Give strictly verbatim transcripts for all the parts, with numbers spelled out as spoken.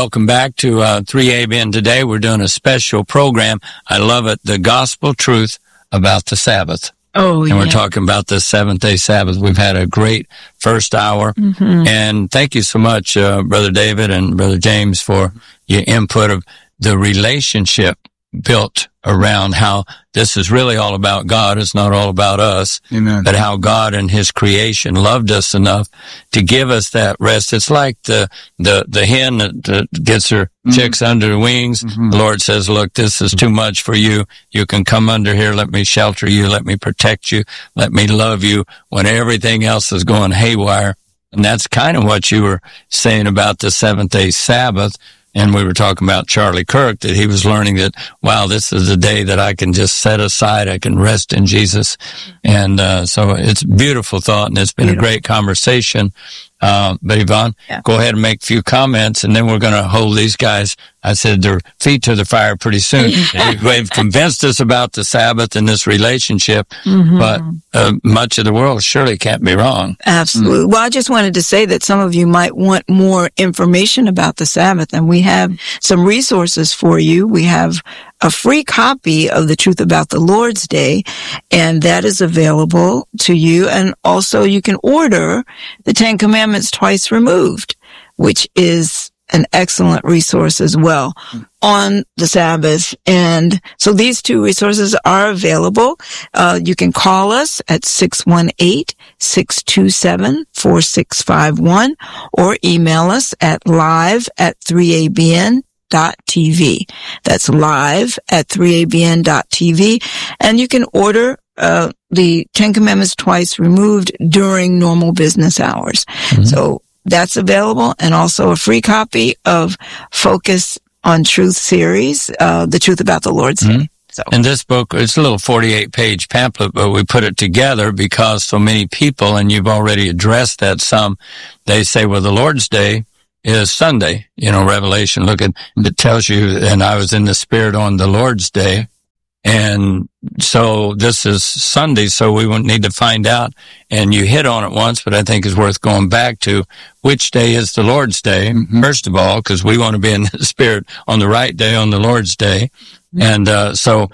welcome back to uh, three A B N. Today we're doing a special program. I love it, the gospel truth about the Sabbath. Oh, and yeah. we're talking about the seventh-day Sabbath. We've had a great first hour. Mm-hmm. And thank you so much, uh, Brother David and Brother James, for your input of the relationship built around how this is really all about God. It's not all about us. Amen. But how God and His creation loved us enough to give us that rest. It's like the, the, the hen that, that gets her mm-hmm. chicks under the wings. Mm-hmm. The Lord says, look, this is too much for you. You can come under here. Let me shelter you. Let me protect you. Let me love you when everything else is going haywire. And that's kind of what you were saying about the seventh day Sabbath. And we were talking about Charlie Kirk, that he was learning that, wow, this is a day that I can just set aside. I can rest in Jesus. And uh so it's a beautiful thought, and it's been beautiful. A great conversation. Uh, but Yvonne, yeah. Go ahead and make a few comments, and then we're going to hold these guys, I said, their feet to the fire pretty soon. They've convinced us about the Sabbath and this relationship, mm-hmm. but uh, much of the world surely can't be wrong. Absolutely. Mm-hmm. Well, I just wanted to say that some of you might want more information about the Sabbath, and we have some resources for you. We have a free copy of The Truth About the Lord's Day, and that is available to you. And also you can order the Ten Commandments Twice Removed, which is an excellent resource as well on the Sabbath. And so these two resources are available. Uh, you can call us at six one eight, six two seven, four six five one or email us at live at three A B N dot T V. That's live at three A B N dot T V. And you can order uh the Ten Commandments Twice Removed during normal business hours. Mm-hmm. So that's available, and also a free copy of Focus on Truth series, uh The Truth About the Lord's mm-hmm. Day. So. And this book, it's a little forty-eight page pamphlet, but we put it together because so many people, and you've already addressed that some, they say, well, the Lord's Day is Sunday. You know, Revelation, look at, it tells you, and I was in the Spirit on the Lord's Day. And so this is Sunday, so we won't need to find out. And you hit on it once, but I think it's worth going back to which day is the Lord's Day, mm-hmm. first of all, because we want to be in the Spirit on the right day on the Lord's Day. Mm-hmm. And uh so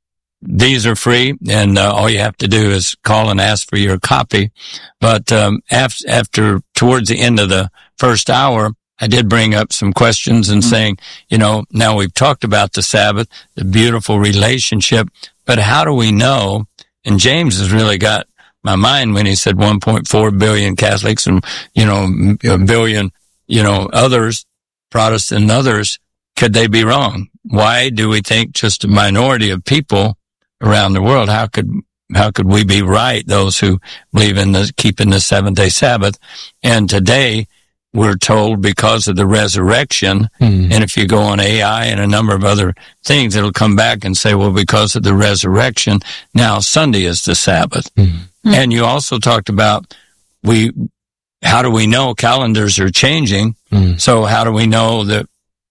these are free, and uh, all you have to do is call and ask for your copy. But um after, after towards the end of the first hour, I did bring up some questions and mm-hmm. saying, you know, now we've talked about the Sabbath, the beautiful relationship, but how do we know? And James has really got my mind when he said one point four billion Catholics and, you know, a billion, you know, others, Protestant and others, could they be wrong? Why do we think just a minority of people around the world? How could, how could we be right? Those who believe in the, keeping the seventh day Sabbath. And today, we're told because of the resurrection, mm. and if you go on A I and a number of other things, it'll come back and say, well, because of the resurrection, now Sunday is the Sabbath. Mm. Mm. And you also talked about, we, how do we know calendars are changing? Mm. So how do we know that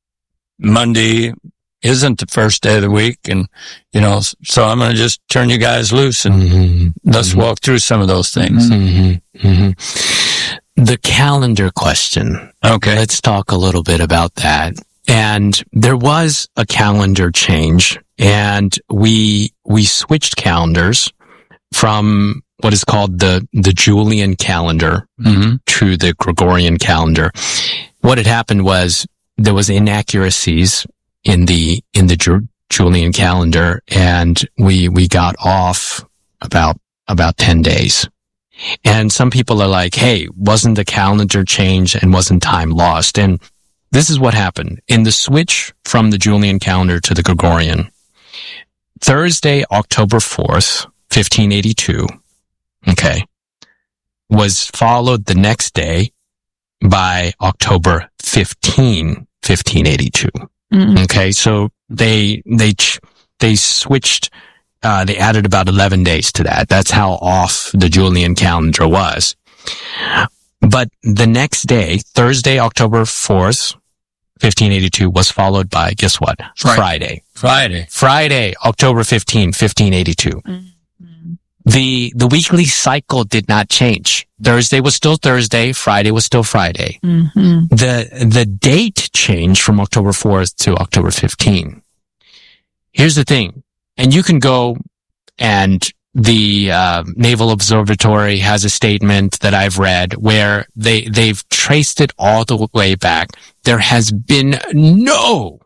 Monday isn't the first day of the week? And, you know, so I'm going to just turn you guys loose and mm-hmm. let's mm-hmm. walk through some of those things. Mm-hmm. Mm-hmm. The calendar question. Okay. Let's talk a little bit about that. And there was a calendar change, and we, we switched calendars from what is called the, the Julian calendar mm-hmm. to the Gregorian calendar. What had happened was there was inaccuracies in the, in the Ju- Julian calendar, and we, we got off about, about ten days. And some people are like, hey, wasn't the calendar changed and wasn't time lost? And this is what happened. In the switch from the Julian calendar to the Gregorian, Thursday, October fourth, fifteen eighty-two, okay, was followed the next day by October fifteenth, fifteen eighty-two. Mm-hmm. Okay, so they, they, they switched Uh, they added about eleven days to that. That's how off the Julian calendar was. But the next day, Thursday, October fourth, fifteen eighty-two, was followed by, guess what? Friday. Friday. Friday. Friday, October fifteenth, fifteen eighty-two. Mm-hmm. The, the weekly cycle did not change. Thursday was still Thursday. Friday was still Friday. Mm-hmm. The, the date week change from October fourth to October fifteenth. Here's the thing, and you can go and the uh, Naval Observatory has a statement that I've read where they, they've traced it all the way back. There has been no,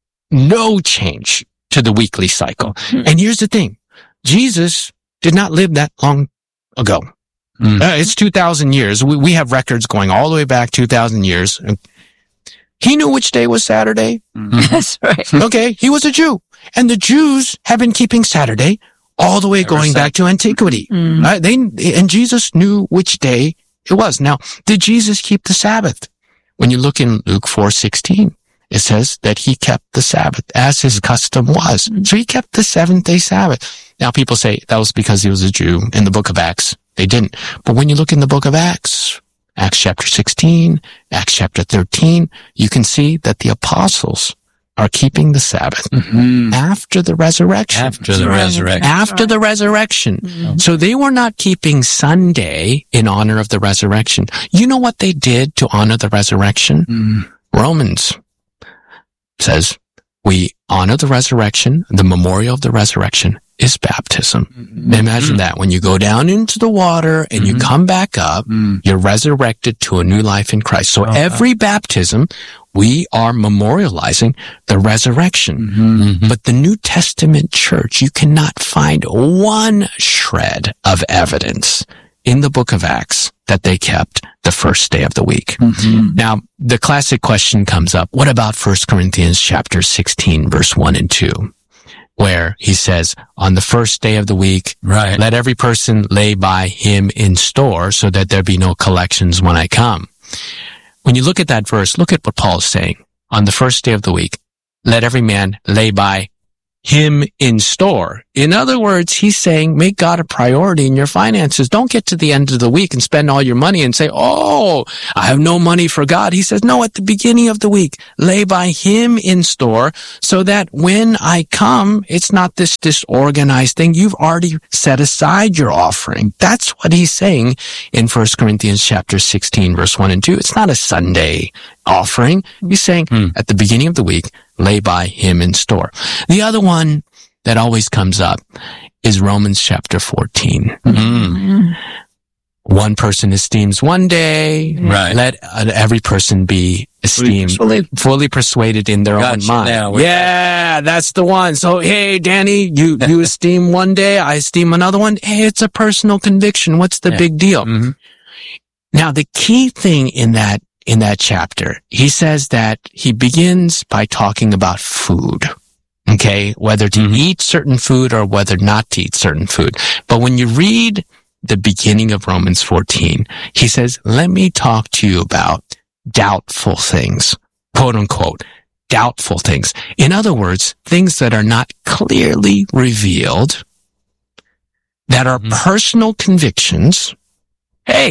no change to the weekly cycle. Mm-hmm. And here's the thing. Jesus did not live that long ago. Mm-hmm. Uh, it's two thousand years. We, we have records going all the way back two thousand years. He knew which day was Saturday. Mm-hmm. That's right. Okay. He was a Jew. And the Jews have been keeping Saturday all the way Ever going since. back to antiquity. Mm. Uh, they, and Jesus knew which day it was. Now, did Jesus keep the Sabbath? When you look in Luke four sixteen, it says that he kept the Sabbath as his custom was. Mm. So he kept the seventh day Sabbath. Now people say that was because he was a Jew. In the book of Acts, they didn't. But when you look in the book of Acts, Acts chapter sixteen, Acts chapter thirteen, you can see that the apostles are keeping the Sabbath mm-hmm. after the resurrection. After the resurrection. After the resurrection. Mm-hmm. So they were not keeping Sunday in honor of the resurrection. You know what they did to honor the resurrection? Mm. Romans says we honor the resurrection. The memorial of the resurrection is baptism. Mm-hmm. Imagine mm-hmm. that. When you go down into the water and mm-hmm. you come back up, mm-hmm. you're resurrected to a new life in Christ. So oh, every wow. baptism, we are memorializing the resurrection. Mm-hmm. But the New Testament church, you cannot find one shred of evidence in the book of Acts that they kept the first day of the week. Mm-hmm. Now, the classic question comes up, what about First Corinthians chapter sixteen, verse one and two? Where he says, on the first day of the week, right. let every person lay by him in store so that there be no collections when I come. When you look at that verse, look at what Paul is saying. On the first day of the week, let every man lay by him in store. In other words, he's saying, make God a priority in your finances. Don't get to the end of the week and spend all your money and say, oh, I have no money for God. He says, no, at the beginning of the week, lay by him in store so that when I come, it's not this disorganized thing. You've already set aside your offering. That's what he's saying in First Corinthians chapter sixteen, verse one and two. It's not a Sunday offering. He's saying hmm. at the beginning of the week, lay by him in store. The other one that always comes up is Romans chapter fourteen. Mm. One person esteems one day. Right. Let uh, every person be esteemed, fully, fully persuaded in their gotcha own mind. Now, yeah, that's the one. So, hey, Danny, you, you esteem one day, I esteem another one. Hey, it's a personal conviction. What's the yeah. big deal? Mm-hmm. Now, the key thing in that In that chapter, he says that he begins by talking about food, okay, whether to mm-hmm. eat certain food or whether not to eat certain food. But when you read the beginning of Romans fourteen, he says, let me talk to you about doubtful things, quote unquote, doubtful things. In other words, things that are not clearly revealed, that are mm-hmm. personal convictions. Hey,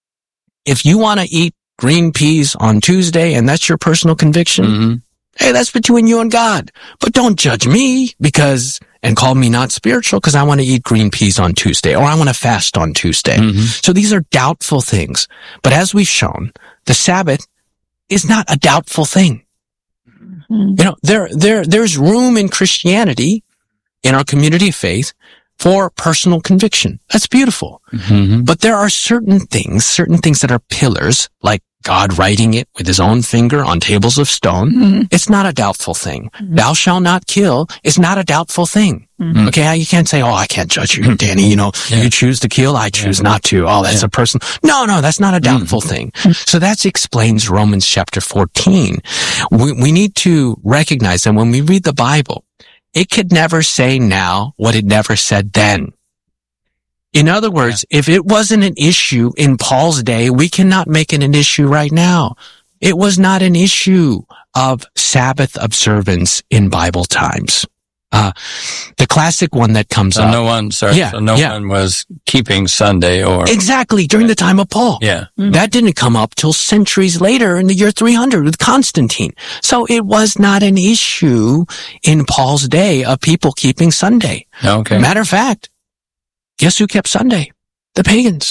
if you want to eat green peas on Tuesday, and that's your personal conviction. Mm-hmm. Hey, that's between you and God. But don't judge me because, and call me not spiritual because I want to eat green peas on Tuesday or I want to fast on Tuesday. Mm-hmm. So these are doubtful things. But as we've shown, the Sabbath is not a doubtful thing. Mm-hmm. You know, there, there, there's room in Christianity, in our community of faith, for personal conviction. That's beautiful. Mm-hmm. But there are certain things, certain things that are pillars, like God writing it with his own finger on tables of stone. Mm-hmm. It's not a doubtful thing. Mm-hmm. Thou shalt not kill is not a doubtful thing. Mm-hmm. Okay. You can't say, oh, I can't judge you, Danny. You know, yeah. you choose to kill. I choose yeah. not to. Oh, that's yeah. a person. No, no, that's not a doubtful mm-hmm. thing. So that explains Romans chapter fourteen. We, we need to recognize that when we read the Bible, it could never say now what it never said then. In other words, yeah. if it wasn't an issue in Paul's day, we cannot make it an issue right now. It was not an issue of Sabbath observance in Bible times. Uh, the classic one that comes so up. no one, sorry, yeah, so no yeah. one was keeping Sunday or. Exactly, during the time of Paul. Yeah. Mm-hmm. That didn't come up till centuries later in the year three hundred with Constantine. So it was not an issue in Paul's day of people keeping Sunday. Okay. Matter of fact, guess who kept Sunday? The pagans.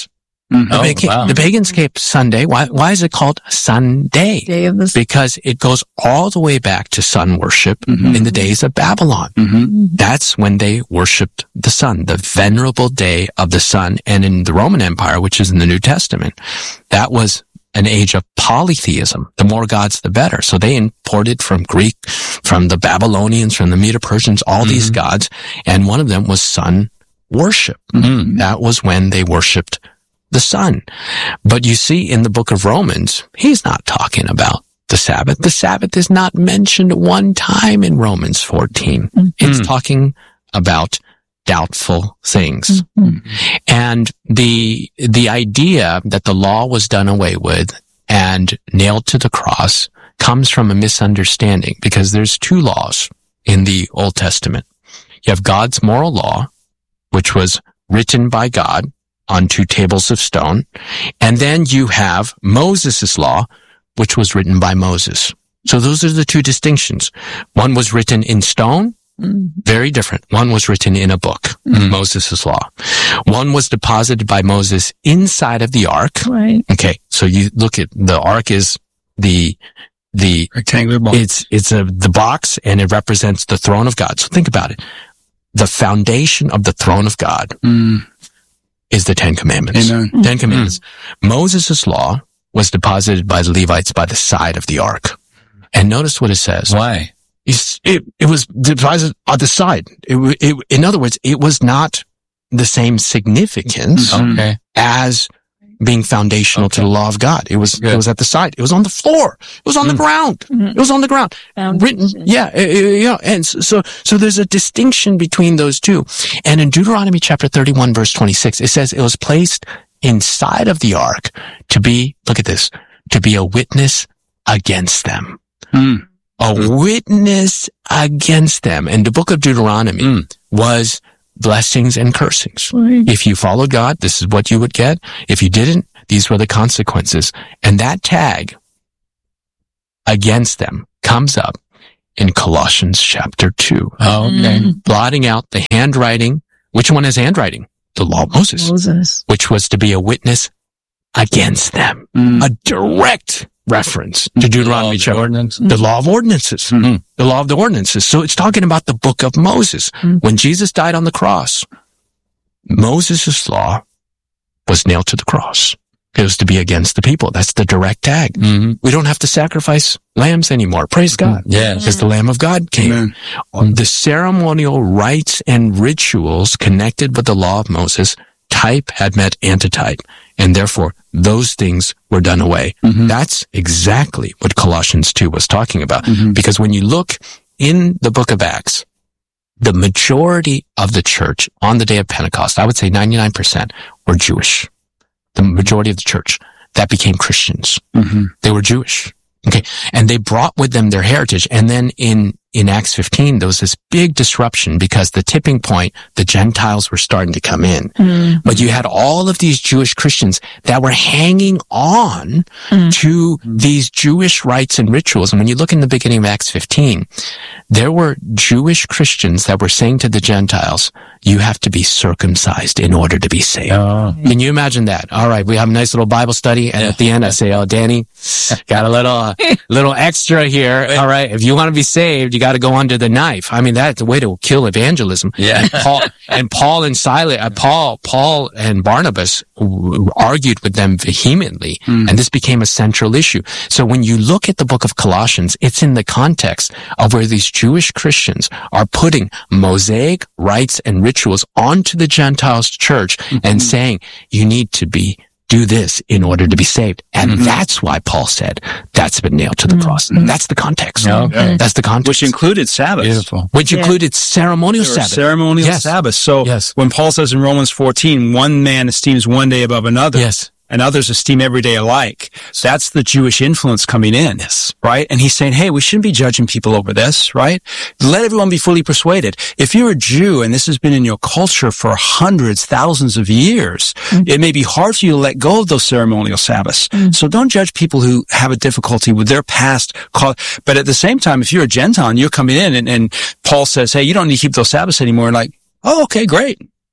Mm-hmm. The, Oh, pagan, wow. the pagans kept Sunday. Why, why is it called Sunday? Day of the Because it goes all the way back to sun worship Mm-hmm. in the days of Babylon. Mm-hmm. That's when they worshipped the sun, the venerable day of the sun. And in the Roman Empire, which is in the New Testament, that was an age of polytheism. The more gods, the better. So they imported from Greek, from the Babylonians, from the Medo-Persians, all Mm-hmm. these gods. And one of them was sun worship. Mm-hmm. That was when they worshipped the sun. But you see in the book of Romans, he's not talking about the Sabbath. The Sabbath is not mentioned one time in Romans fourteen. Mm-hmm. It's talking about doubtful things. Mm-hmm. And the, the idea that the law was done away with and nailed to the cross comes from a misunderstanding, because there's two laws in the Old Testament. You have God's moral law, which was written by God on two tables of stone. And then you have Moses' law, which was written by Moses. So those are the two distinctions. One was written in stone, very different. One was written in a book, Mm. Moses' law. One was deposited by Moses inside of the ark. Right. Okay, so you look at the ark is the the Rectangular box. it's it's a the box, and it represents the throne of God. So think about it. The foundation of the throne of God Mm. is the Ten Commandments. Amen. Ten Commandments. Moses' law was deposited by the Levites by the side of the ark. And notice what it says. Why? It's, it, it was deposited on the side. It, wa- it, in other words, it was not the same significance Mm-hmm. Okay. as being foundational to the law of God. It was, Good. it was at the side. It was on the floor. It was on the Mm. ground. Mhm. It was on the ground. Written. Yeah. uh, uh, yeah. And so, so, so there's a distinction between those two. And in Deuteronomy chapter thirty-one, verse twenty-six, it says it was placed inside of the ark to be, look at this, to be a witness against them. Mm. A witness against them. And the book of Deuteronomy Mm. was blessings and cursings. Right. If you followed God, this is what you would get. If you didn't, these were the consequences. And that tag against them comes up in Colossians chapter two, Oh, okay. Mm. blotting out the handwriting. Which one is handwriting? The law of Moses, Moses. which was to be a witness against them. Mm. A direct reference to Deuteronomy Law, chapter. ordinance. The law of ordinances. Mhm. The law of the ordinances. So it's talking about the book of Moses. Mm. When Jesus died on the cross, Moses' law was nailed to the cross. It was to be against the people. That's the direct tag. Mm-hmm. We don't have to sacrifice lambs anymore. Praise God. Yes. Because the Lamb of God came. Amen. The ceremonial rites and rituals connected with the law of Moses, type had met antitype, and therefore those things were done away. Mhm. That's exactly what Colossians two was talking about. Mhm. Because when you look in the book of Acts, the majority of the church on the day of Pentecost, I would say ninety-nine percent, were Jewish. The majority of the church that became Christians. Mhm. They were Jewish. Okay. And they brought with them their heritage. And then in, in Acts fifteen, there was this big disruption because the tipping point, the Gentiles were starting to come in. Mm. But you had all of these Jewish Christians that were hanging on Mm. to these Jewish rites and rituals. And when you look in the beginning of Acts fifteen, there were Jewish Christians that were saying to the Gentiles, you have to be circumcised in order to be saved. Oh. Can you imagine that? All right, we have a nice little Bible study, and at the end I say, "Oh, Danny, got a little, uh, little extra here. All right, if you want to be saved, you got to go under the knife." I mean, that's the way to kill evangelism. Yeah. And Paul and Paul and Silas, uh, Paul, Paul and Barnabas w- argued with them vehemently, Mm. and this became a central issue. So when you look at the book of Colossians, it's in the context of where these Jewish Christians are putting Mosaic rites and rituals onto the Gentiles church and saying, you need to be, do this in order to be saved. And Mhm. that's why Paul said, that's been nailed to the cross. That's the context. Okay. That's the context. Which included Sabbaths. Beautiful. Which Yeah. included ceremonial There were Sabbath. ceremonial Yes. Sabbaths. So Yes. when Paul says in Romans fourteen, one man esteems one day above another, Yes. and others esteem every day alike, that's the Jewish influence coming in, Yes. right? And he's saying, hey, we shouldn't be judging people over this, right? Let everyone be fully persuaded. If you're a Jew and this has been in your culture for hundreds, thousands of years, it may be hard for you to let go of those ceremonial Sabbaths. So don't judge people who have a difficulty with their past. Call, but at the same time, if you're a Gentile and you're coming in and, and Paul says, hey, you don't need to keep those Sabbaths anymore, like, oh, okay, great.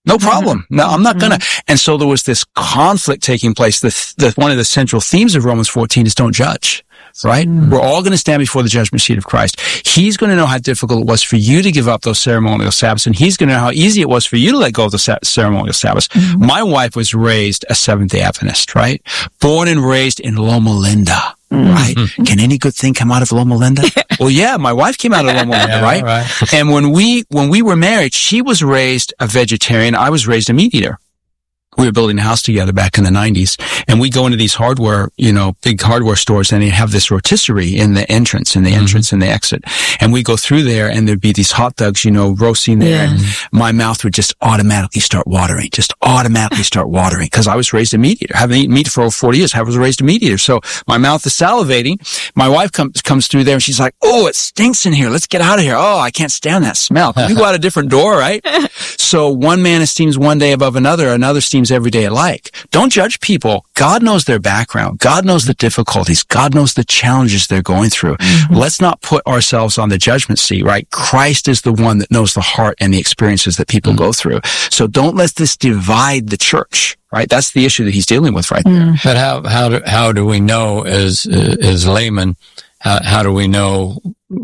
No problem. No, I'm not gonna. And so there was this conflict taking place. The, the one of the central themes of Romans fourteen is don't judge. Right? Mm. We're all going to stand before the judgment seat of Christ. He's going to know how difficult it was for you to give up those ceremonial Sabbaths, and he's going to know how easy it was for you to let go of the sa- ceremonial Sabbaths. Mm-hmm. My wife was raised a Seventh-day Adventist, right? Born and raised in Loma Linda, mm-hmm. right? Can any good thing come out of Loma Linda? Well, yeah, my wife came out of Loma Linda, yeah, right? right? And when we, when we were married, she was raised a vegetarian. I was raised a meat eater. We were building a house together back in the nineties, and we go into these hardware, you know, big hardware stores, and they have this rotisserie in the entrance, in the mm-hmm. entrance and the exit. And we go through there, and there'd be these hot dogs, you know, roasting there, yeah. and my mouth would just automatically start watering, just automatically start watering, because I was raised a meat eater. I haven't eaten meat for over forty years. I was raised a meat eater. So my mouth is salivating. My wife comes comes through there, and she's like, "Oh, it stinks in here. Let's get out of here. Oh, I can't stand that smell. Can we go out a different door?" Right? So one man esteems one day above another, another esteems every day alike. Don't judge people. God knows their background. God knows the difficulties. God knows the challenges they're going through. Mm-hmm. Let's not put ourselves on the judgment seat, right? Christ is the one that knows the heart and the experiences that people mm-hmm. go through. So don't let this divide the church, right? That's the issue that he's dealing with right mm-hmm. there. But how, how do, how do we know as, as laymen, how, how do we know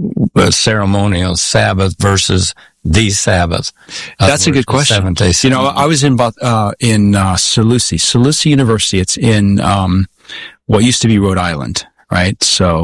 a ceremonial Sabbath versus the Sabbath? That's a good question. Seventh day you know, I was in uh, in uh, Salusi, Salusi University. It's in um, what used to be Rhode Island, right? So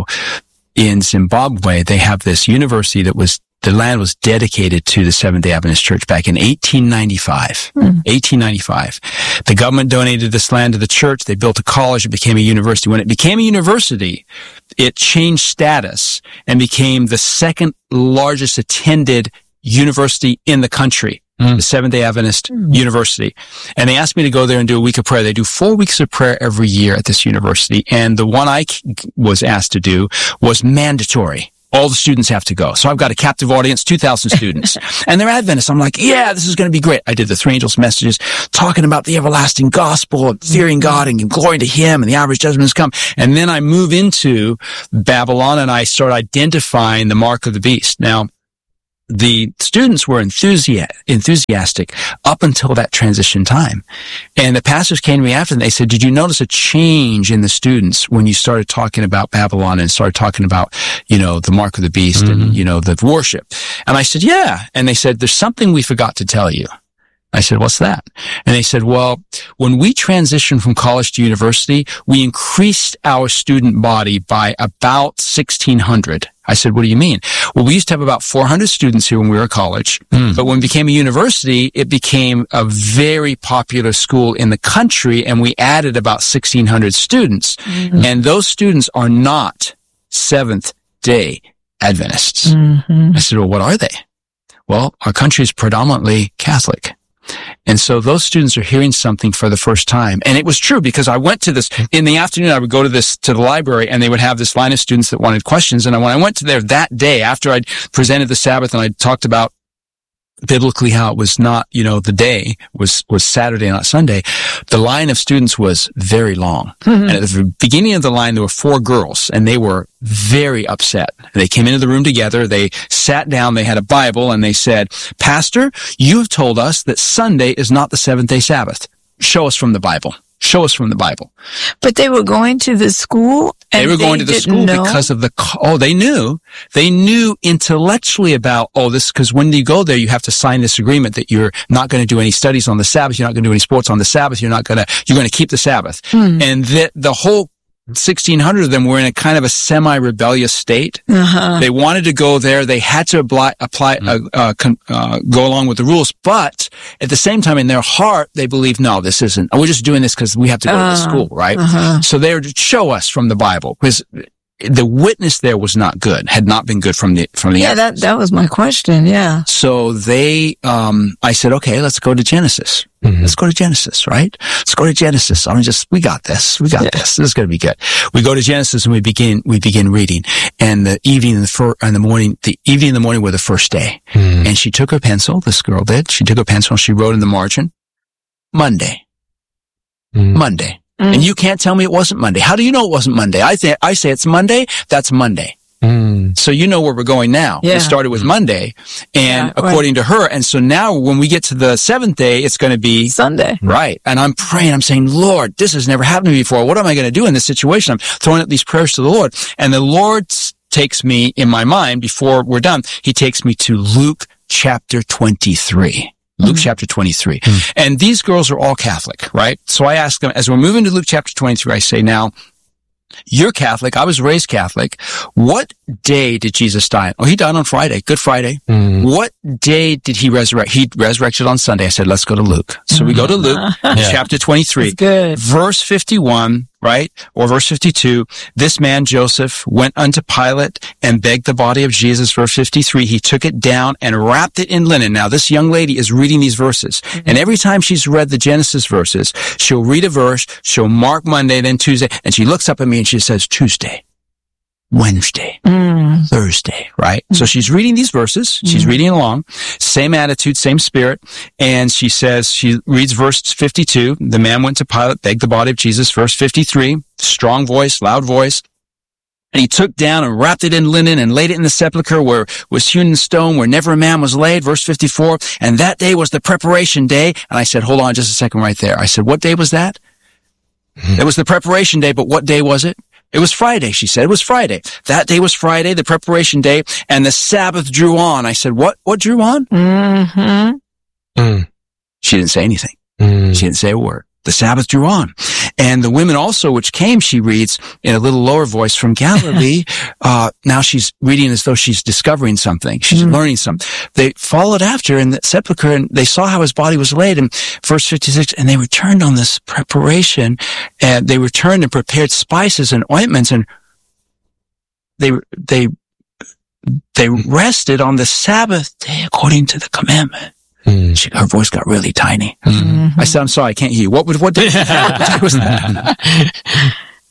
in Zimbabwe, they have this university that was the land was dedicated to the Seventh-day Adventist Church back in eighteen ninety-five. Mm. eighteen ninety-five. The government donated this land to the church. They built a college. It became a university. When it became a university, it changed status and became the second largest attended university in the country, mm. the Seventh-day Adventist mm. University. And they asked me to go there and do a week of prayer. They do four weeks of prayer every year at this university. And the one I was asked to do was mandatory. All the students have to go. So I've got a captive audience, two thousand students. And they're Adventists. I'm like, yeah, this is going to be great. I did the three angels messages talking about the everlasting gospel and fearing God and glory to Him, and the hour of His judgment has come. And then I move into Babylon and I start identifying the mark of the beast. Now, the students were enthusi- enthusiastic up until that transition time. And the pastors came to me after and they said, did you notice a change in the students when you started talking about Babylon and started talking about, you know, the mark of the beast mm-hmm. and, you know, the worship? And I said, yeah. And they said, there's something we forgot to tell you. I said, what's that? And they said, well, when we transitioned from college to university, we increased our student body by about sixteen hundred. I said, what do you mean? Well, we used to have about four hundred students here when we were at college. Mm. But when it became a university, it became a very popular school in the country, and we added about sixteen hundred students. Mm-hmm. And those students are not Seventh-day Adventists. Mm-hmm. I said, well, what are they? Well, our country is predominantly Catholic. And so those students are hearing something for the first time. And it was true because I went to this, in the afternoon, I would go to this, to the library, and they would have this line of students that wanted questions. And when I went to there that day, after I'd presented the Sabbath and I talked about biblically how it was not, you know, the day was, was Saturday, not Sunday, the line of students was very long. Mm-hmm. And at the beginning of the line, there were four girls, and they were very upset. They came into the room together, they sat down, they had a Bible, and they said, Pastor, you've told us that Sunday is not the seventh day Sabbath. Show us from the Bible. Show us from the Bible. But they were going to the school? And they were going they to the school know? because of the, oh, they knew. They knew intellectually about, oh, this, because when you go there, you have to sign this agreement that you're not going to do any studies on the Sabbath, you're not going to do any sports on the Sabbath, you're not going to, you're going to keep the Sabbath. Hmm. And that the whole sixteen hundred of them were in a kind of a semi-rebellious state. Uh-huh. They wanted to go there. They had to apply, apply mm. uh, uh, con, uh, go along with the rules. But at the same time, in their heart, they believed, no, this isn't. We're just doing this because we have to go uh, to the school, right? Uh-huh. So they were to show us from the Bible, because the witness there was not good, had not been good from the, from the, yeah, that, that was my question. Yeah. So they, um, I said, okay, let's go to Genesis. Mm-hmm. Let's go to Genesis, right? Let's go to Genesis. I'm just, we got this. We got yeah. this. This is going to be good. We go to Genesis and we begin, we begin reading. And the evening and the, fir- and the morning, the evening and the morning were the first day. Mm-hmm. And she took her pencil, this girl did. She took her pencil and she wrote in the margin, Monday. Mm-hmm. Monday. Mm. And you can't tell me it wasn't Monday. How do you know it wasn't Monday? I say, I say it's Monday. That's Monday. Mm. So you know where we're going now. Yeah. It started with Monday, and Yeah, according right. to her, and so now when we get to the seventh day, it's going to be Sunday. right. And I'm praying, I'm saying, Lord, this has never happened to me before. What am I going to do in this situation? I'm throwing up these prayers to the Lord, and the Lord takes me in my mind before we're done. He takes me to Luke chapter twenty-three. Luke mm-hmm. chapter twenty-three. Mm-hmm. And these girls are all Catholic, right? So I ask them, as we're moving to Luke chapter twenty-three, I say, now, you're Catholic. I was raised Catholic. What day did Jesus die? Oh, he died on Friday. Good Friday. Mm. What day did he resurrect? He resurrected on Sunday. I said, let's go to Luke. So we go to Luke yeah. chapter twenty-three, good. verse fifty-one, right? Or verse fifty-two. This man, Joseph, went unto Pilate and begged the body of Jesus. Verse fifty-three. He took it down and wrapped it in linen. Now, this young lady is reading these verses. Mm-hmm. And every time she's read the Genesis verses, she'll read a verse, she'll mark Monday, then Tuesday, and she looks up at me and she says, Tuesday, Wednesday, mm. Thursday, right? Mm. So she's reading these verses. She's mm. reading along. Same attitude, same spirit. And she says, she reads verse fifty-two. The man went to Pilate, begged the body of Jesus. Verse fifty-three, strong voice, loud voice. And he took down and wrapped it in linen and laid it in the sepulchre where was hewn in stone, where never a man was laid. Verse fifty-four. And that day was the preparation day. And I said, hold on just a second right there. I said, what day was that? Mm. It was the preparation day, but what day was it? It was Friday, she said. It was Friday. That day was Friday, the preparation day, and the Sabbath drew on. I said, what, what drew on? Mm-hmm. Mm. She didn't say anything. Mm. She didn't say a word. The Sabbath drew on. And the women also, which came, she reads in a little lower voice from Galilee. uh, now she's reading as though she's discovering something. She's mm. learning something. They followed after in the sepulchre and they saw how his body was laid in verse fifty-six. And they returned on this preparation, and they returned and prepared spices and ointments, and they, they, they rested on the Sabbath day according to the commandment. Mm. She, her voice got really tiny. Mm-hmm. I said, I'm sorry, I can't hear you. What was, what day, what day was that?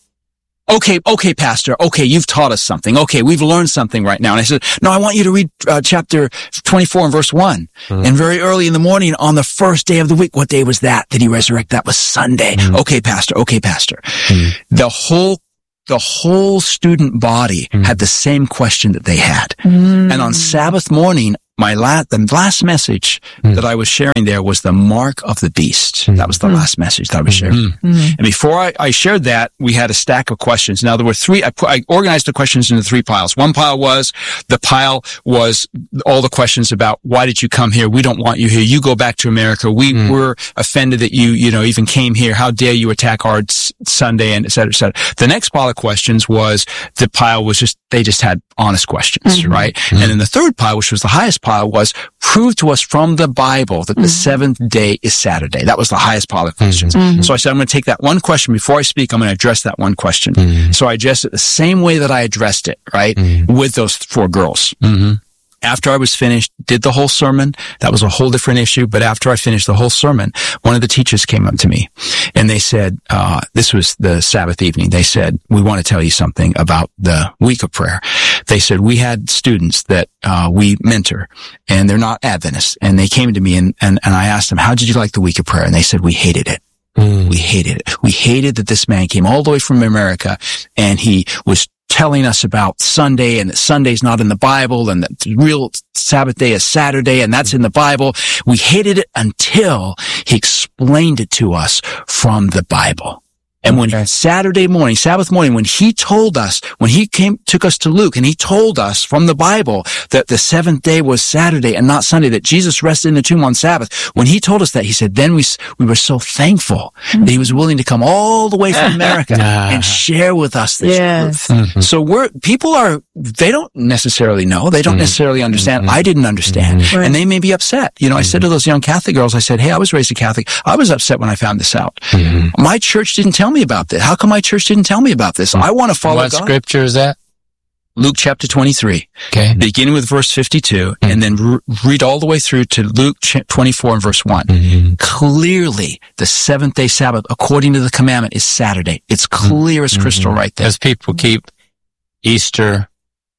okay, okay, Pastor. Okay, you've taught us something. Okay, we've learned something right now. And I said, no, I want you to read uh, chapter twenty-four and verse one. Mm. And very early in the morning on the first day of the week, what day was that? Did he resurrect? That was Sunday. Mm. Okay, Pastor. Okay, Pastor. Mm. The whole The whole student body mm. had the same question that they had. Mm. And on Sabbath morning, my last, the last message mm. that I was sharing there was the mark of the beast. Mm. That was the mm. last message that I was sharing. Mm. And before I, I shared that, we had a stack of questions. Now there were three, I, put, I organized the questions into three piles. One pile was, the pile was all the questions about, why did you come here? We don't want you here. You go back to America. We mm. were offended that you, you know, even came here. How dare you attack our s- Sunday, and et cetera, et cetera. The next pile of questions was, the pile was just, they just had honest questions, mm-hmm. right? Mm-hmm. And then the third pile, which was the highest pile, was, prove to us from the Bible that mm-hmm. the seventh day is Saturday. That was the highest pile of questions. Mm-hmm. So I said, I'm going to take that one question. Before I speak, I'm going to address that one question. Mm-hmm. So I addressed it the same way that I addressed it, right? Mm-hmm. With those four girls. Mm-hmm. After I was finished, did the whole sermon. That was a whole different issue. But after I finished the whole sermon, one of the teachers came up to me and they said, uh, this was the Sabbath evening. They said, we want to tell you something about the week of prayer. They said, we had students that, uh, we mentor, and they're not Adventists. And they came to me and, and, and I asked them, how did you like the week of prayer? And they said, we hated it. Mm. We hated it. We hated that this man came all the way from America and he was telling us about Sunday, and that Sunday's not in the Bible, and that the real Sabbath day is Saturday, and that's in the Bible. We hated it until he explained it to us from the Bible. And when okay. Saturday morning, Sabbath morning, when he told us, when he came, took us to Luke and he told us from the Bible that the seventh day was Saturday and not Sunday, that Jesus rested in the tomb on Sabbath, when he told us that, he said, then we, we were so thankful mm-hmm. that he was willing to come all the way from America and share with us this yes. truth. Mm-hmm. So we're, people are, they don't necessarily know. They don't mm-hmm. necessarily understand. Mm-hmm. I didn't understand. Mm-hmm. Right. And they may be upset. You know, mm-hmm. I said to those young Catholic girls, I said, hey, I was raised a Catholic. I was upset when I found this out. Mm-hmm. My church didn't tell me about this. How come my church didn't tell me about this? I want to follow what God. What scripture is that? Luke chapter twenty-three. Okay. Beginning with verse fifty-two, mm-hmm. and then re- read all the way through to Luke twenty-four and verse one. Mm-hmm. Clearly, the seventh day Sabbath, according to the commandment, is Saturday. It's clear mm-hmm. as crystal right there. As people keep Easter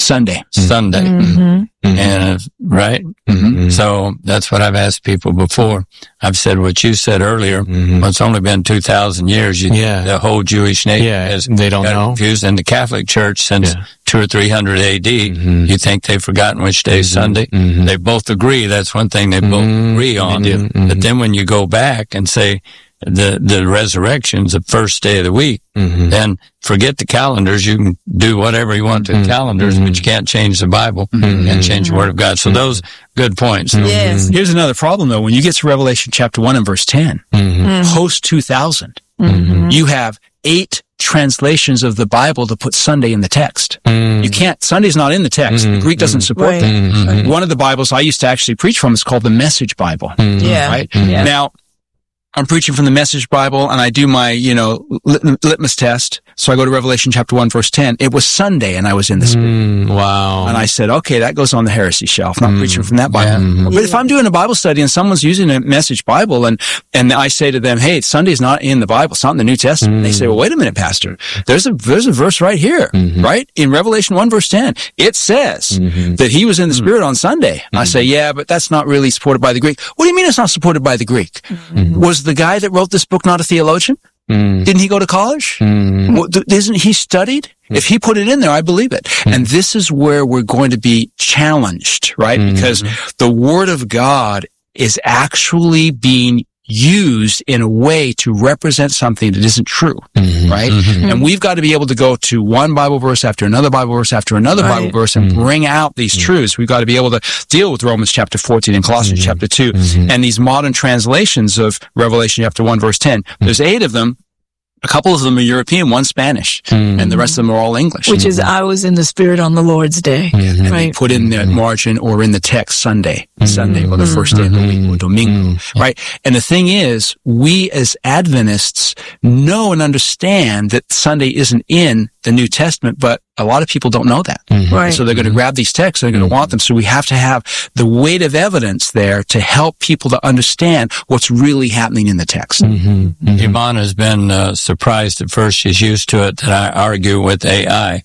Sunday. Sunday. Mm-hmm. And, right? Mm-hmm. So that's what I've asked people before. I've said what you said earlier. Mm-hmm. Well, it's only been two thousand years. You, Yeah. The whole Jewish nation Yeah, has they don't got know. confused. And the Catholic Church since Yeah. two or three hundred A D, Mhm. you think they've forgotten which day is Sunday? Mhm. They both agree. That's one thing they both Mhm. agree on. They do. Mhm. But then when you go back and say the, the resurrection's the first day of the week, Mhm. then forget the calendars. You can do whatever you want to the Mhm. calendars, but you can't change the Bible Mhm. and change the Word of God. So those good points. Yes. Here's another problem, though. When you get to Revelation chapter one and verse ten, Mhm. post two thousand, Mm-hmm. you have eight translations of the Bible to put Sunday in the text. Mhm. You can't, Sunday's not in the text. The Mhm. Greek doesn't support Right. that. Mhm. One of the Bibles I used to actually preach from is called the Message Bible. Mhm. Yeah. Right? Yeah. Now, I'm preaching from the Message Bible and I do my, you know, lit- litmus test. So I go to Revelation chapter one, verse ten. It was Sunday and I was in the Spirit. Mm, wow. And I said, okay, that goes on the heresy shelf. Not Mm. preaching from that Bible. Yeah. But if I'm doing a Bible study and someone's using a Message Bible and, and I say to them, hey, Sunday's not in the Bible. It's not in the New Testament. Mm. They say, well, wait a minute, Pastor. There's a, there's a verse right here, Mhm. right? In Revelation one, verse ten. It says Mhm. that he was in the Spirit on Sunday. I say, yeah, but that's not really supported by the Greek. What do you mean it's not supported by the Greek? Was the guy that wrote this book not a theologian? Mm. Didn't he go to college? Mm. Well, th- isn't he studied? If he put it in there, I believe it. And this is where we're going to be challenged, right? Mm. Because the Word of God is actually being used in a way to represent something that isn't true, Mhm. right? Mhm. And we've got to be able to go to one Bible verse after another Bible verse after another Right. Bible verse and Mhm. bring out these truths. We've got to be able to deal with Romans chapter fourteen and Colossians Mhm. chapter two Mhm. and these modern translations of Revelation chapter one verse ten. There's eight of them. A couple of them are European, one Spanish, Mhm. and the rest of them are all English. Which is, I was in the Spirit on the Lord's Day. Mhm. and they Right. put in the margin or in the text Sunday, Sunday, or the first day of the week, or Mhm. Domingo, Mhm. right? And the thing is, we as Adventists know and understand that Sunday isn't in the New Testament, but a lot of people don't know that. Mhm. Right. So they're going to grab these texts, they're going to want them. So we have to have the weight of evidence there to help people to understand what's really happening in the text. Mhm. Mhm. Yvonne has been uh, surprised at first. She's used to it that I argue with A I.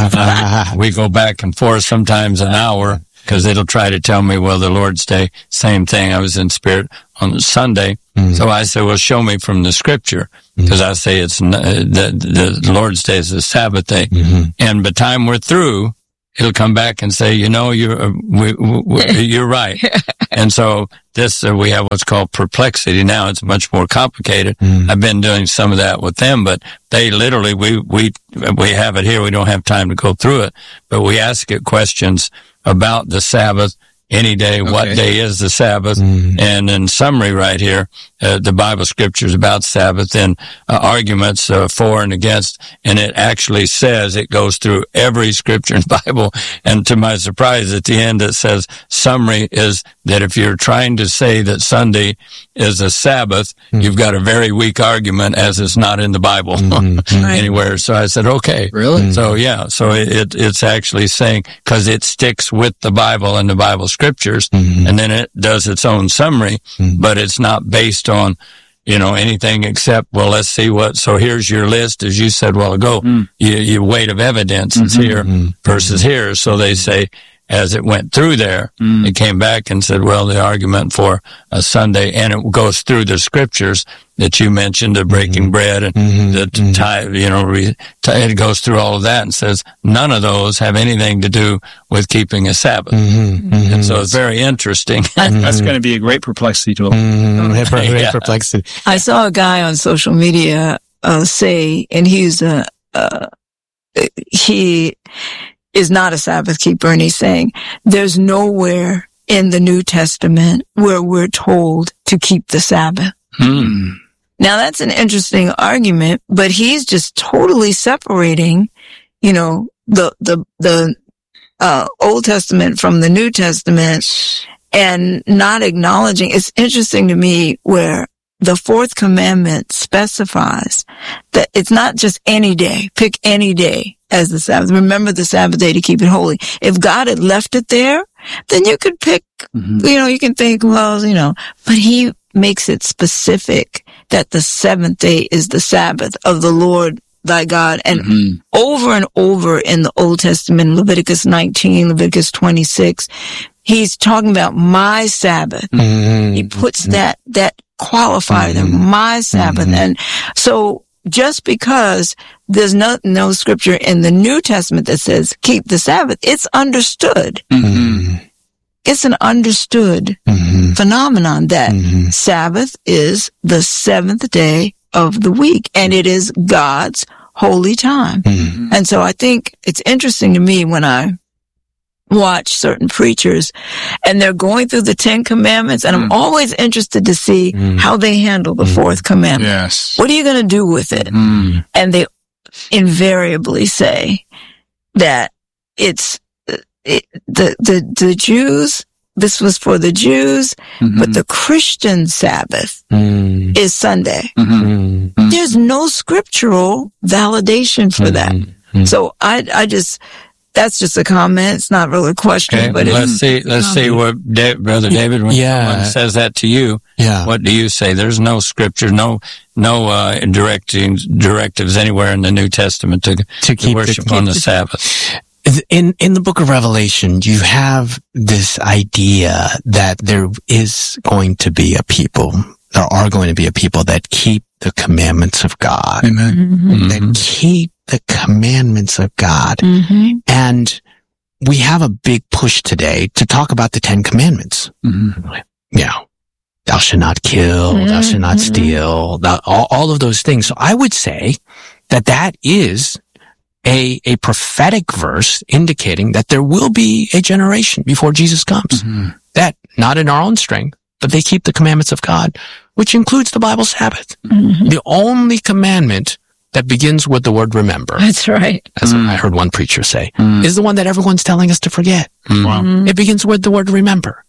We go back and forth sometimes an hour because it'll try to tell me, well, the Lord's Day, same thing. I was in Spirit on Sunday. Mhm. So I say, well, show me from the Scripture because I say it's n- uh, the, the Lord's Day is a Sabbath day. Mhm. And by the time we're through, it'll come back and say, you know, you're, uh, we, we, you're right. And so this, uh, we have what's called perplexity now. It's much more complicated. Mhm. I've been doing some of that with them, but they literally, we, we, we have it here. We don't have time to go through it, but we ask it questions about the Sabbath any day. What Okay. day is the Sabbath? Mhm. And in summary right here, uh, the Bible scriptures about Sabbath and uh, arguments uh, for and against. And it actually says, it goes through every scripture in the Bible. And to my surprise, at the end, it says summary is that if you're trying to say that Sunday is a Sabbath, Mhm. you've got a very weak argument as it's not in the Bible Mhm. Right. anywhere. So I said, okay. Really? So yeah, so it, it it's actually saying, cause it sticks with the Bible and the Bible scriptures, Mhm. and then it does its own summary, Mhm. but it's not based on, you know, anything except, well, let's see what, so here's your list, as you said a while ago, Mm. you, your weight of evidence is Mhm. here Mhm. versus here. So they say, as it went through there, Mm. it came back and said, well, the argument for a Sunday, and it goes through the scriptures that you mentioned, the breaking bread and Mhm. the Mhm. tithe, you know, re, t- it goes through all of that and says none of those have anything to do with keeping a Sabbath. Mhm. Mhm. And so it's very interesting. That's going to be a great perplexity to Mhm. Great Yeah. perplexity. I saw a guy on social media uh, say, and he's a uh, he is not a Sabbath keeper, and he's saying there's nowhere in the New Testament where we're told to keep the Sabbath. Hmm. Now that's an interesting argument, but he's just totally separating, you know, the the the uh, Old Testament from the New Testament, and not acknowledging. It's interesting to me where the fourth commandment specifies that it's not just any day, pick any day as the Sabbath. Remember the Sabbath day to keep it holy. If God had left it there, then you could pick, Mhm. you know, you can think, well, you know, but he makes it specific that the seventh day is the Sabbath of the Lord thy God. And Mm-hmm. over and over in the Old Testament, Leviticus nineteen, Leviticus twenty-six, he's talking about my Sabbath. Mm-hmm. He puts that, that qualifier there, Mm-hmm. my Sabbath. Mm-hmm. And so just because there's no, no scripture in the New Testament that says keep the Sabbath, it's understood. Mm-hmm. It's an understood Mm-hmm. phenomenon that Mm-hmm. Sabbath is the seventh day of the week, and it is God's holy time. Mm-hmm. And so I think it's interesting to me when I watch certain preachers and they're going through the Ten Commandments, and I'm Mm. always interested to see Mm. how they handle the Mm. fourth commandment. Yes. What are you going to do with it? Mm. And they invariably say that it's it, the the the Jews. This was for the Jews, Mm-hmm. but the Christian Sabbath Mm-hmm. is Sunday. Mm-hmm. Mm-hmm. There's no scriptural validation for that. Mm-hmm. So I I just that's just a comment. It's not really a question, Okay, but it's let's see. Let's see what Da- Brother David, when Yeah. someone says that to you, Yeah. what do you say? There's no scripture, no no uh, directing directives anywhere in the New Testament to, To to keep worship the, on the Sabbath. in in the book of Revelation, you have this idea that there is going to be a people, there are going to be a people that keep the commandments of God, Amen. mm-hmm. that Mhm. keep the commandments of God. Mm-hmm. And we have a big push today to talk about the Ten Commandments. Mm-hmm. Yeah. Thou shalt not kill, thou shalt not Mhm. steal, thou, all, all of those things. So I would say that that is a, a prophetic verse indicating that there will be a generation before Jesus comes. Mm-hmm. That, not in our own strength, but they keep the commandments of God, which includes the Bible Sabbath. Mm-hmm. The only commandment that begins with the word remember, That's right. as Mm. I heard one preacher say, Mm. is the one that everyone's telling us to forget. Wow. Mhm. It begins with the word remember.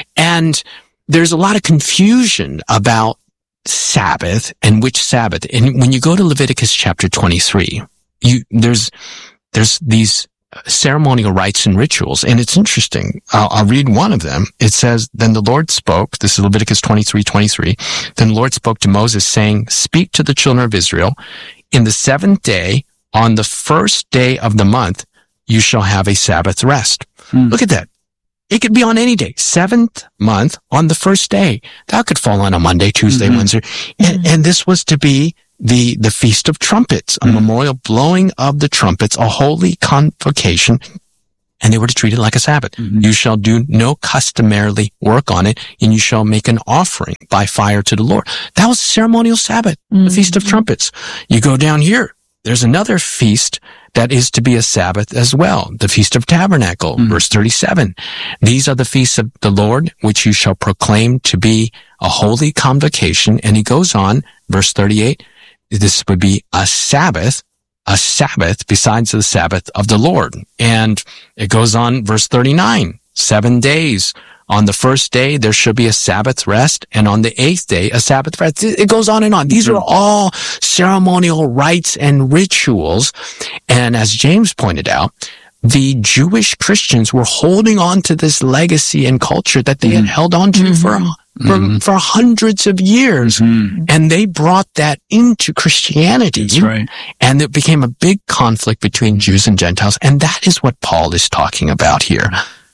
And there's a lot of confusion about Sabbath and which Sabbath. And when you go to Leviticus chapter twenty-three, you, there's, there's these ceremonial rites and rituals. And it's interesting. I'll, I'll read one of them. It says, then the Lord spoke, this is Leviticus twenty-three, twenty-three. Then the Lord spoke to Moses saying, speak to the children of Israel in the seventh day, on the first day of the month, you shall have a Sabbath rest. Hmm. Look at that. It could be on any day. Seventh month on the first day. That could fall on a Monday, Tuesday, Mhm. Wednesday. And, and this was to be the, the Feast of Trumpets, a Mhm. memorial blowing of the trumpets, a holy convocation. And they were to treat it like a Sabbath. Mhm. You shall do no customarily work on it, and you shall make an offering by fire to the Lord. That was a ceremonial Sabbath, the Feast of Trumpets. You go down here, there's another feast that is to be a Sabbath as well, the Feast of Tabernacle, Mhm. verse thirty-seven. These are the feasts of the Lord, which you shall proclaim to be a holy convocation. And he goes on, verse thirty-eight, this would be a Sabbath, a Sabbath besides the Sabbath of the Lord. And it goes on, verse thirty-nine, seven days. On the first day, there should be a Sabbath rest, and on the eighth day, a Sabbath rest. It goes on and on. These are all ceremonial rites and rituals. And as James pointed out, the Jewish Christians were holding on to this legacy and culture that they had held on to for, for, for hundreds of years. Mhm. And they brought that into Christianity. That's right. And it became a big conflict between Jews and Gentiles. And that is what Paul is talking about here.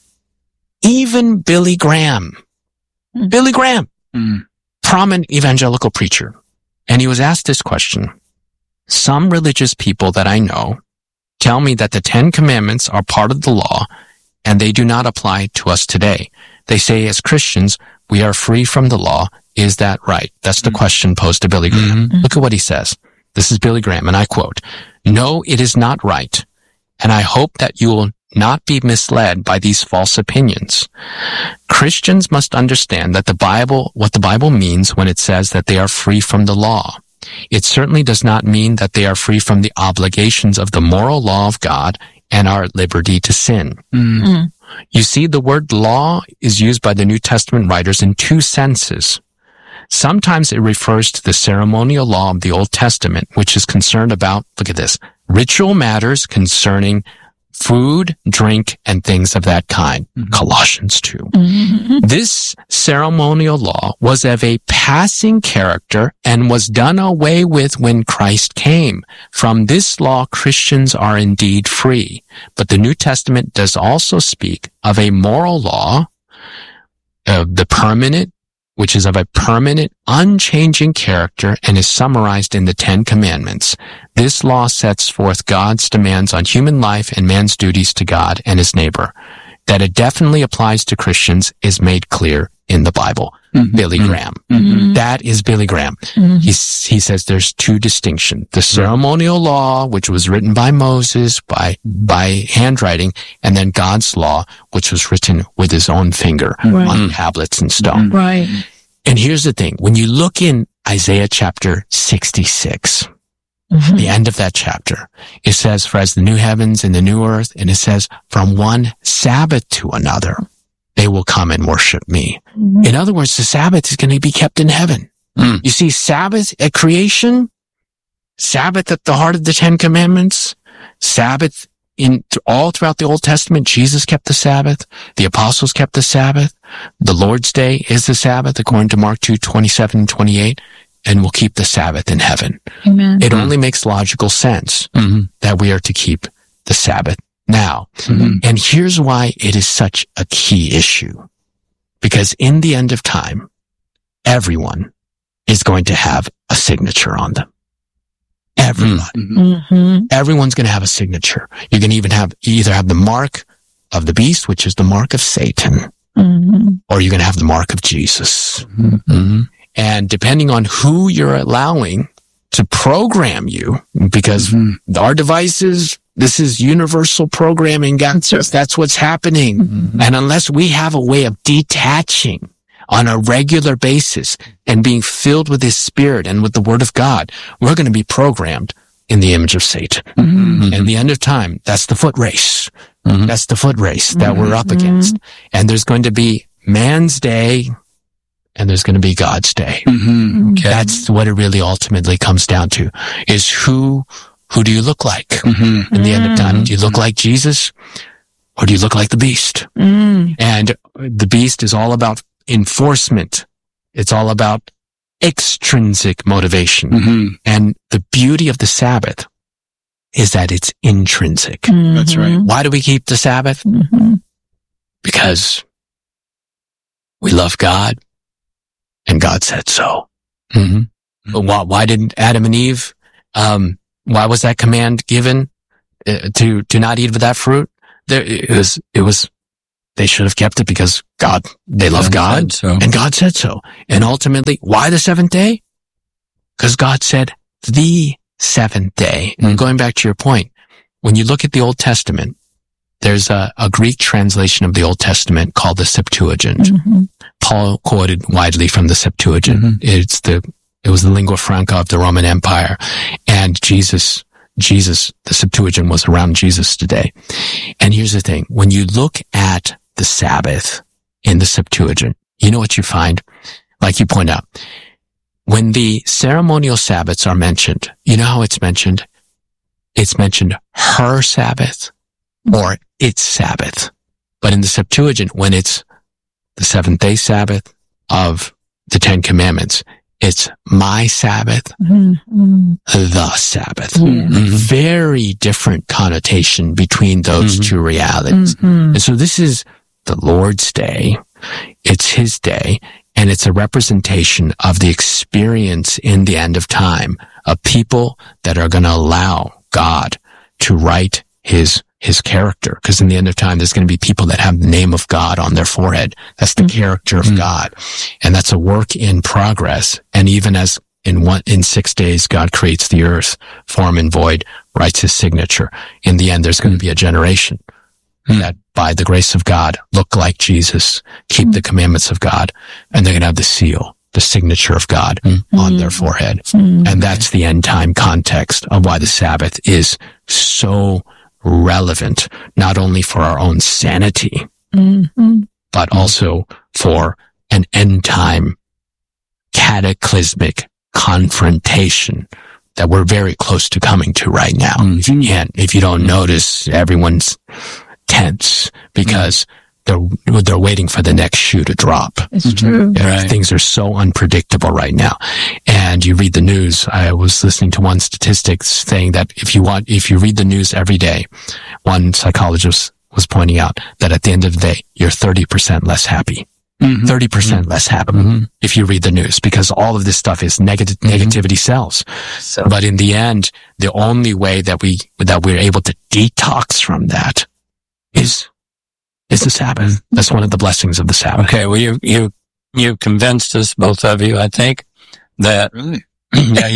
Even Billy Graham, Mm. Billy Graham, Mm. prominent evangelical preacher. And he was asked this question. Some religious people that I know tell me that the Ten Commandments are part of the law and they do not apply to us today. They say as Christians, we are free from the law. Is that right? That's the Mm. question posed to Billy Graham. Mhm. Look at what he says. This is Billy Graham, and I quote, "No, it is not right. And I hope that you will not be misled by these false opinions. Christians must understand that the Bible, what the Bible means when it says that they are free from the law. It certainly does not mean that they are free from the obligations of the moral law of God and are at liberty to sin. Mm. You see, the word law is used by the New Testament writers in two senses. Sometimes it refers to the ceremonial law of the Old Testament, which is concerned about, look at this, ritual matters concerning food, drink, and things of that kind. Mm-hmm. Colossians two. Mm-hmm. This ceremonial law was of a passing character and was done away with when Christ came. From this law, Christians are indeed free. But the New Testament does also speak of a moral law, of the permanent, which is of a permanent, unchanging character and is summarized in the Ten Commandments. This law sets forth God's demands on human life and man's duties to God and his neighbor. That it definitely applies to Christians is made clear in the Bible. Mm-hmm. Billy Graham. Mm-hmm. That is Billy Graham. Mm-hmm. He's, he says there's two distinctions. The ceremonial law, which was written by Moses, by, by handwriting, and then God's law, which was written with his own finger right. on tablets and stone. Right. And here's the thing. When you look in Isaiah chapter sixty-six, mm-hmm. the end of that chapter, it says, for as the new heavens and the new earth, and it says, from one Sabbath to another, they will come and worship me. Mm-hmm. In other words, the Sabbath is going to be kept in heaven. Mm. You see, Sabbath at creation, Sabbath at the heart of the Ten Commandments, Sabbath in all throughout the Old Testament. Jesus kept the Sabbath. The apostles kept the Sabbath. The Lord's Day is the Sabbath, according to Mark two, twenty-seven and twenty-eight, and we'll keep the Sabbath in heaven. Amen. It mm. only makes logical sense mm-hmm. that we are to keep the Sabbath now. Mm-hmm. And here's why it is such a key issue. Because in the end of time, everyone is going to have a signature on them. Everyone. Mm-hmm. Everyone's going to have a signature. You're going to even have, you either have the mark of the beast, which is the mark of Satan, mm-hmm. or you're going to have the mark of Jesus. Mm-hmm. And depending on who you're allowing to program you, because mm-hmm. our devices, this is universal programming. That's, that's what's happening. Mm-hmm. And unless we have a way of detaching on a regular basis and being filled with his spirit and with the word of God, we're going to be programmed in the image of Satan. Mm-hmm. And the end of time, that's the foot race. Mm-hmm. That's the foot race that mm-hmm. we're up against. And there's going to be man's day and there's going to be God's day. Mm-hmm. Okay. That's what it really ultimately comes down to, is who Who do you look like mm-hmm. in the end of time? Do you look like Jesus or do you look like the beast? Mm. And the beast is all about enforcement. It's all about extrinsic motivation. Mm-hmm. And the beauty of the Sabbath is that it's intrinsic. Mm-hmm. That's right. Why do we keep the Sabbath? Mm-hmm. Because we love God and God said so. Mm-hmm. But why, why didn't Adam and Eve, um, why was that command given uh, to to not eat of that fruit? There, it was it was they should have kept it because God they love God so. and God said so. And ultimately, why the seventh day? Because God said the seventh day. Mm-hmm. And going back to your point, when you look at the Old Testament, there's a, a Greek translation of the Old Testament called the Septuagint. Mm-hmm. Paul quoted widely from the Septuagint. Mm-hmm. It's the It was the lingua franca of the Roman Empire. And Jesus, Jesus, the Septuagint was around Jesus today. And here's the thing. When you look at the Sabbath in the Septuagint, you know what you find? Like you point out, when the ceremonial Sabbaths are mentioned, you know how it's mentioned? It's mentioned her Sabbath or its Sabbath. But in the Septuagint, when it's the seventh day Sabbath of the Ten Commandments, it's my Sabbath, mm-hmm. the Sabbath. Mm-hmm. Very different connotation between those mm-hmm. two realities. Mm-hmm. And so this is the Lord's Day. It's his day, and it's a representation of the experience in the end of time of people that are going to allow God to write his his character. Because in the end of time, there's going to be people that have the name of God on their forehead. That's the mm-hmm. character of mm-hmm. God. And that's a work in progress. And even as in one, in six days, God creates the earth, form and void, writes his signature. In the end, there's going to be a generation mm-hmm. that by the grace of God look like Jesus, keep mm-hmm. the commandments of God, and they're going to have the seal, the signature of God mm-hmm. on their forehead. Mm-hmm. And that's the end time context of why the Sabbath is so relevant, not only for our own sanity, mm-hmm. but also for an end time cataclysmic confrontation that we're very close to coming to right now. Mm-hmm. If you can't, if you don't notice, everyone's tense because mm-hmm. they're, they're waiting for the next shoe to drop. It's true. Yeah, right. Things are so unpredictable right now. And you read the news. I was listening to one statistic saying that if you want, if you read the news every day, one psychologist was pointing out that at the end of the day, you're thirty percent less happy. Mm-hmm. thirty percent mm-hmm. less happy mm-hmm. if you read the news, because all of this stuff is negative, mm-hmm. negativity sells. So. But in the end, the only way that we, that we're able to detox from that is, is the Sabbath. That's one of the blessings of the Sabbath. Okay. Well, you, you, you convinced us, both of you, I think, that, really? yeah,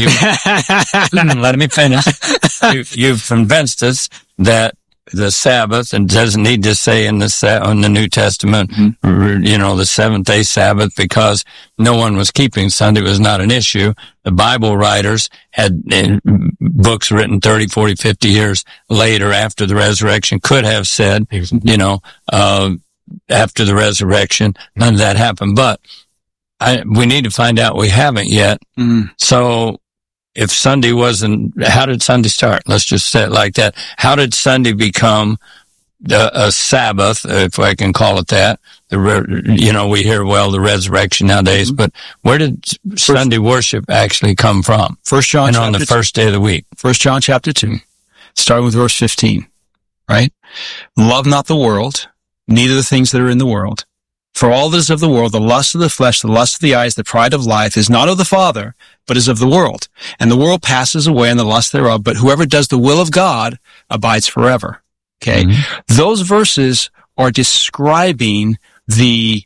you, let me finish. You, you've convinced us that the Sabbath, and doesn't need to say in the in the New Testament, mm-hmm. you know, the seventh day Sabbath, because no one was keeping Sunday. It was not an issue. The Bible writers had uh, books written thirty, forty, fifty years later after the resurrection could have said, you know, uh, after the resurrection, none of that happened. But I, we need to find out. We haven't yet. Mm. So, if Sunday wasn't, how did Sunday start? Let's just say it like that. How did Sunday become a, a Sabbath, if I can call it that? The, you know, we hear, well, the resurrection nowadays, mm-hmm. but where did first, Sunday worship actually come from? First John and chapter on the first day of the week. First John chapter two, starting with verse fifteen, right? Love not the world, neither the things that are in the world. For all that is of the world, the lust of the flesh, the lust of the eyes, the pride of life, is not of the Father, but is of the world. And the world passes away and the lust thereof, but whoever does the will of God abides forever. Okay? Mm-hmm. Those verses are describing the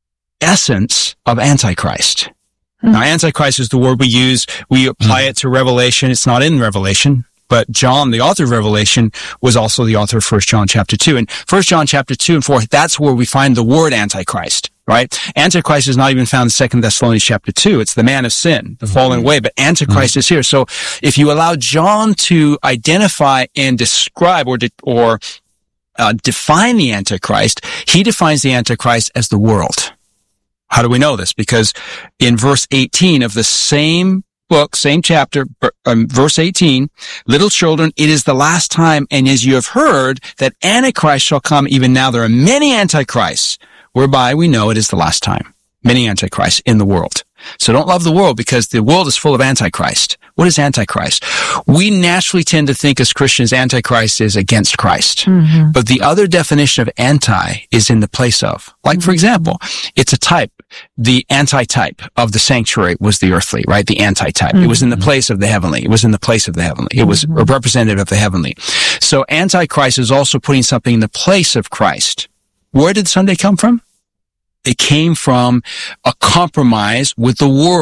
essence of Antichrist. Mm-hmm. Now, Antichrist is the word we use. We apply mm-hmm. it to Revelation. It's not in Revelation. But John, the author of Revelation, was also the author of First John chapter two. And First John chapter two and four, that's where we find the word Antichrist, right? Antichrist is not even found in Second Thessalonians chapter two. It's the man of sin, the mm-hmm. fallen away, but Antichrist mm-hmm. is here. So if you allow John to identify and describe or, de- or, uh, define the Antichrist, he defines the Antichrist as the world. How do we know this? Because in verse eighteen of the same book, same chapter, um, verse eighteen, little children, it is the last time, and as you have heard that Antichrist shall come, even now there are many Antichrists, whereby we know it is the last time. Many Antichrists in the world. So don't love the world, because the world is full of Antichrist. What is Antichrist? We naturally tend to think as Christians Antichrist is against Christ. Mm-hmm. But the other definition of anti is in the place of. Like, mm-hmm. for example, it's a type. The anti-type of the sanctuary was the earthly, right? The anti-type. Mm-hmm. It was in the place of the heavenly. It was in the place of the heavenly. It was mm-hmm. a representative of the heavenly. So Antichrist is also putting something in the place of Christ. Where did Sunday come from? It came from a compromise with the world.